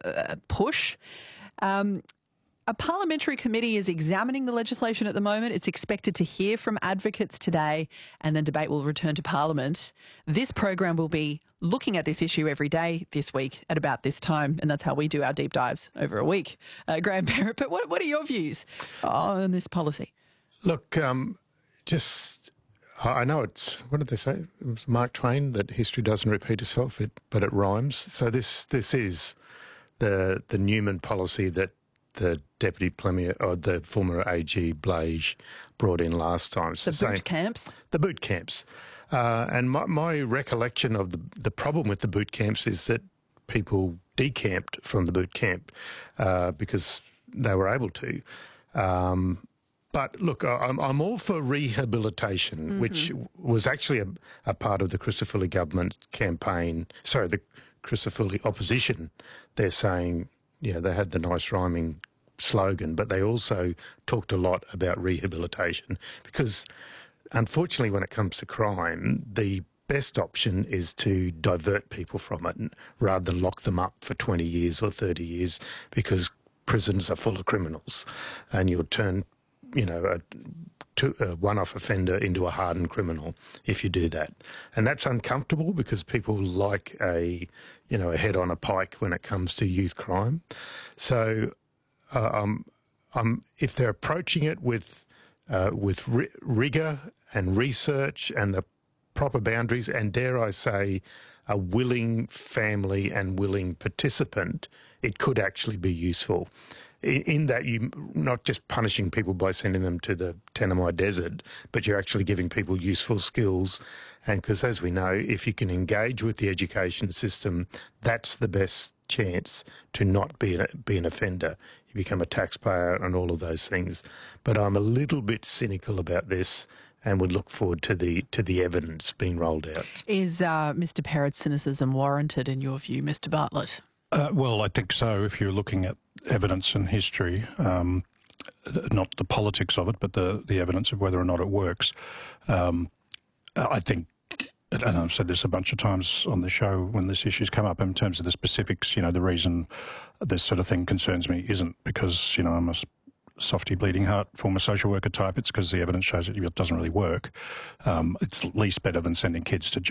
push. A parliamentary committee is examining the legislation at the moment. It's expected to hear from advocates today, and then debate will return to Parliament. This program will be looking at this issue every day this week at about this time, and that's how we do our deep dives over a week. Graham Barrett, but what are your views on this policy? Look, I know it's, what did they say? It was Mark Twain, that history doesn't repeat itself, but it rhymes. So this is the Newman policy that the Deputy Premier, or the former AG Blage, brought in last time. So boot camps? The boot camps. And my recollection of the problem with the boot camps is that people decamped from the boot camp because they were able to. But look, I'm all for rehabilitation, which was actually a part of the Crisafulli government campaign. Sorry, the Crisafulli opposition. They're saying, yeah, they had the nice rhyming slogan, but they also talked a lot about rehabilitation because, unfortunately, when it comes to crime, the best option is to divert people from it rather than lock them up for 20 years or 30 years because prisons are full of criminals and you'll turn, a one-off offender into a hardened criminal if you do that. And that's uncomfortable because people like a head on a pike when it comes to youth crime. So if they're approaching it with rigour and research and the proper boundaries and, dare I say, a willing family and willing participant, it could actually be useful. In that you're not just punishing people by sending them to the Tanami Desert, but you're actually giving people useful skills. And because, as we know, if you can engage with the education system, that's the best chance to not be an offender. You become a taxpayer and all of those things. But I'm a little bit cynical about this and would look forward to the evidence being rolled out. Is Mr. Perrett's cynicism warranted in your view, Mr. Bartlett? Well, I think so. If you're looking at evidence and history, not the politics of it, but the evidence of whether or not it works. I think, and I've said this a bunch of times on the show when this issue's come up, in terms of the specifics, the reason this sort of thing concerns me isn't because, I'm a softy bleeding heart former social worker type. It's because the evidence shows it doesn't really work. It's at least better than sending kids to jail.